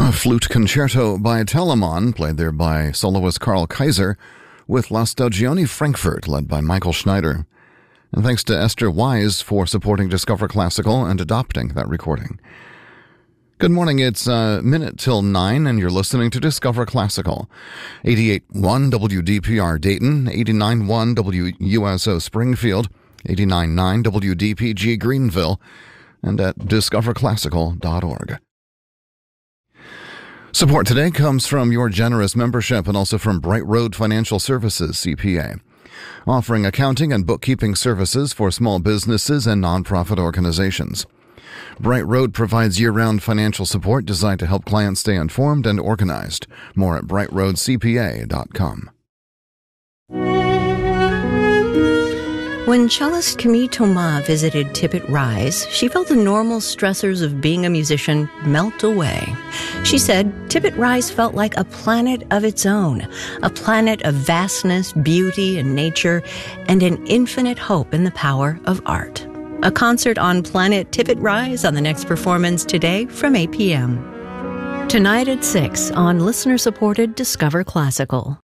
A flute concerto by Telemann, played there by soloist Karl Kaiser, with La Stagione Frankfurt, led by Michael Schneider. And thanks to Esther Wise for supporting Discover Classical and adopting that recording. Good morning, it's a minute till 9, and you're listening to Discover Classical. 88.1 WDPR Dayton, 89.1 WUSO Springfield, 89.9 WDPG Greenville, and at discoverclassical.org. Support today comes from your generous membership and also from Bright Road Financial Services, CPA, offering accounting and bookkeeping services for small businesses and nonprofit organizations. Bright Road provides year-round financial support designed to help clients stay informed and organized. More at brightroadcpa.com. When cellist Camille Thomas visited Tippett Rise, she felt the normal stressors of being a musician melt away. She said Tippett Rise felt like a planet of its own, a planet of vastness, beauty, and nature, and an infinite hope in the power of art. A concert on Planet Tippett Rise on the next performance today from 8 p.m. Tonight at 6 on listener-supported Discover Classical.